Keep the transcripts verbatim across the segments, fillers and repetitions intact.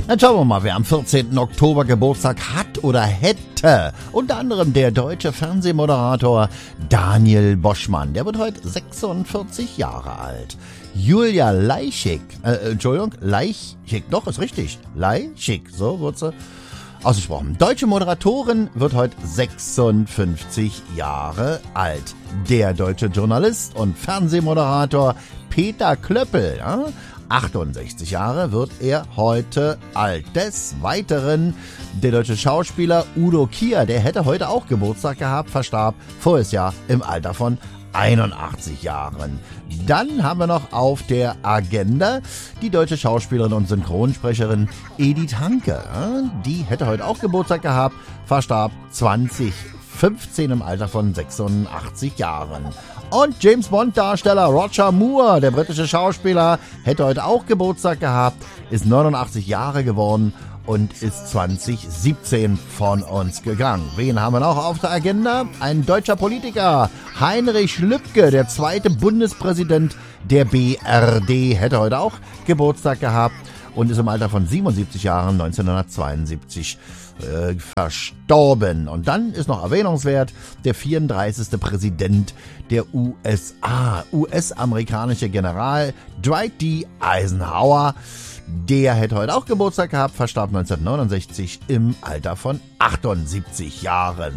Dann schauen wir mal, wer am vierzehnten Oktober Geburtstag hat oder hätte. Unter anderem der deutsche Fernsehmoderator Daniel Boschmann. Der wird heute sechsundvierzig Jahre alt. Julia Leischig, äh, Entschuldigung, Leischig, doch, ist richtig. Leischig, so wird sie ausgesprochen. Deutsche Moderatorin wird heute sechsundfünfzig Jahre alt. Der deutsche Journalist und Fernsehmoderator Peter Klöppel, ja, achtundsechzig Jahre wird er heute alt. Des Weiteren der deutsche Schauspieler Udo Kier, der hätte heute auch Geburtstag gehabt, verstarb voriges Jahr im Alter von einundachtzig Jahren. Dann haben wir noch auf der Agenda die deutsche Schauspielerin und Synchronsprecherin Edith Hanke. Die hätte heute auch Geburtstag gehabt, verstarb zweitausendfünfzehn im Alter von sechsundachtzig Jahren. Und James-Bond-Darsteller Roger Moore, der britische Schauspieler, hätte heute auch Geburtstag gehabt, ist neunundachtzig Jahre geworden und ist zweitausendsiebzehn von uns gegangen. Wen haben wir noch auf der Agenda? Ein deutscher Politiker, Heinrich Lübke, der zweite Bundespräsident der B R D, hätte heute auch Geburtstag gehabt und ist im Alter von siebenundsiebzig Jahren neunzehnhundertzweiundsiebzig äh, verstorben. Und dann ist noch erwähnungswert der vierunddreißigste Präsident der U S A, U S-amerikanische General Dwight D. Eisenhower. Der hätte heute auch Geburtstag gehabt, verstarb neunzehnhundertneunundsechzig im Alter von achtundsiebzig Jahren.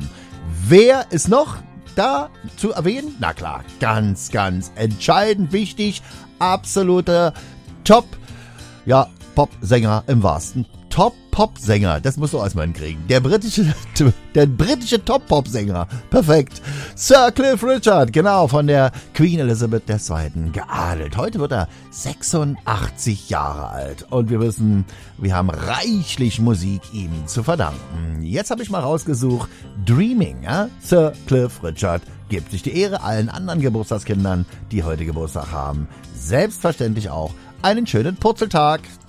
Wer ist noch da zu erwähnen? Na klar, ganz, ganz entscheidend wichtig, absoluter Top, ja, Popsänger im wahrsten Top-Pop-Sänger, das musst du erstmal hinkriegen. Der britische, der britische Top-Pop-Sänger, perfekt. Sir Cliff Richard, genau, von der Queen Elizabeth der Zweiten geadelt. Heute wird er sechsundachtzig Jahre alt und wir wissen, wir haben reichlich Musik ihm zu verdanken. Jetzt habe ich mal rausgesucht, Dreaming, ja? Sir Cliff Richard gibt sich die Ehre allen anderen Geburtstagskindern, die heute Geburtstag haben. Selbstverständlich auch einen schönen Purzeltag.